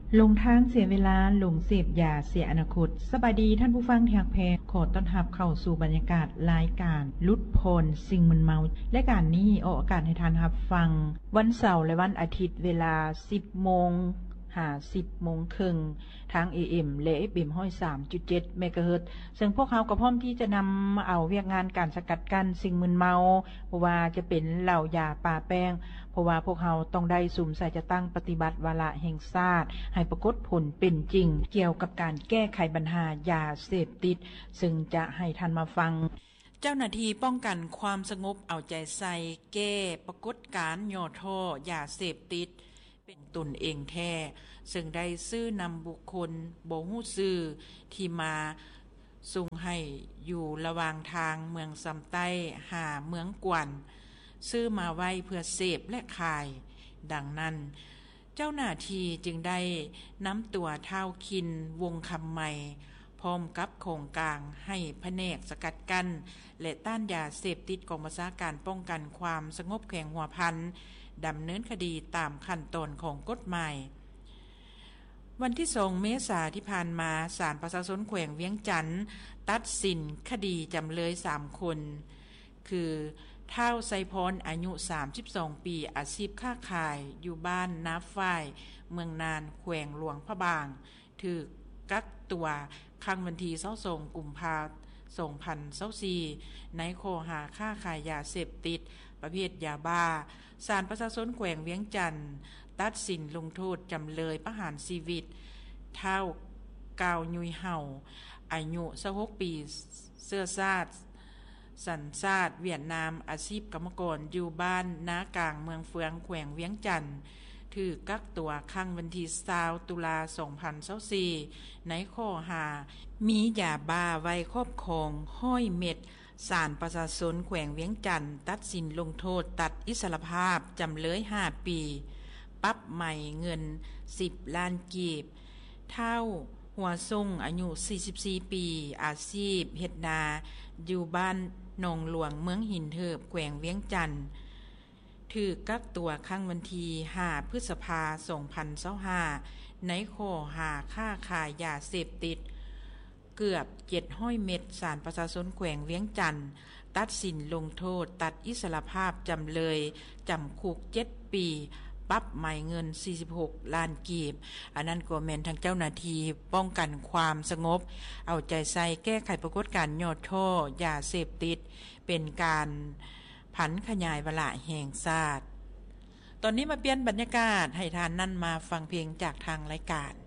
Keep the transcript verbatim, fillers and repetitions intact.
ลงทางเสียเวลาลงเสพยาเสียอนาคตสบายดีท่านผู้ฟังที่รักแพงขอต้อนรับเข้าสู่บรรยากาศรายการลุดพลสิ่งมึนเมาและการนี้ออกอากาศให้ท่านรับฟังวันเสาร์และวันอาทิตย์เวลา สิบโมงหาสิบโมงครึ่งทาง เอ เอ็ม และ เอฟ เอ็ม หนึ่งศูนย์สาม จุด เจ็ด เมกะเฮิรตซ์ซึ่งพวกเขาก็พร้อมที่จะนำเอาเวียกงานการสกัดกั้นสิ่งมึนเมาเพราะว่าจะเป็นเหล้ายาป่าแป้งเพราะว่าพวกเขาต้องได้สุมใส่จะตั้งปฏิบัติวาระแห่งชาติให้ปรากฏผลเป็นจริงเกี่ยวกับการแก้ไขปัญหายาเสพติดซึ่งจะให้ท่านมาฟังเจ้าหน้าที่ป้องกันความสงบเอาใจใส่แก้ปรากฏการณ์ย่อท่อยาเสพติดเป็นตนเองแท้ซึ่งได้ซื้อนำบุคคลบ่ฮู้ชื่อที่มาส่งให้อยู่ระหว่างทางเมืองซำใต้หาเมืองกวนซื้อมาไว้เพื่อเสพและขายดังนั้นเจ้าหน้าที่จึงได้นำตัวเท้าคินวงคำใหม่พร้อมกับโครงการให้แผนกสกัดกั้นและต้านยาเสพติดกองบัญชาการป้องกันความสงบแขวงหัวพันดำเนินคดีตามขั้นตอนของกฎหมายวันที่สองเมษายนที่ผ่านมาศาลประชาชนแขวงเวียงจันทน์ตัดสินคดีจำเลยสามคนคือท้าวไซพรอายุสามสิบสองปีอาชีพค้าขายอยู่บ้านนาฝ้ายเมืองนานแขวงหลวงพระบางถูกกักตัวครั้งวันที่ยี่สิบสองกุมภาพันธ์สองพันยี่สิบสี่ในข้อหาค้าขายยาเสพติดประเภทยาบ้าศาลประชาชนแขวงเวียงจันทน์ตัดสินลงโทษจำเลยประหารชีวิตท้าวกาวยุยเห่าอายุยี่สิบหกปีเสื้อชาติสัญชาติเวียดนามอาชีพกรรมกรอยู่บ้านนากลางเมืองเฟืองแขวงเวียงจันทน์ถูกกักตัวครั้งวันที่ยี่สิบตุลาคมสองพันยี่สิบสี่ในข้อหามียาบ้าไว้ครอบครองห้อยเม็ดศาลประชาชนแขวงเวียงจันทน์ตัดสินลงโทษตัดอิสรภาพจำเลยห้าปีปรับใหม่เงินสิบล้านกีบเท่าหัวทรงอายุสี่สิบสี่ปีอาชีพเฮ็ดนาอยู่บ้านหนองหลวงเมืองหินเทิบแขวงเวียงจันทน์ถูกกักตัวครั้งวันที่ห้าพฤษภาคมสองพันยี่สิบห้าในข้อหาค้าขายยาเสพติดเกือบเจ็ดร้อยเม็ดศาลประชาชนแขวงเวียงจันทน์ตัดสินลงโทษตัดอิสรภาพจำเลยจำคุกเจ็ดปีปรับใหม่เงินสี่สิบหกล้านกีบอันนั้นก็แม่นทางเจ้าหน้าที่ป้องกันความสงบเอาใจใส่แก้ไขปรากฏการณ์ย่อท่อยาเสพติดเป็นการผันขยายวาระแห่งชาติตอนนี้มาเปลี่ยนบรรยากาศให้ทานนั่นมาฟังเพลงจากทางรายการ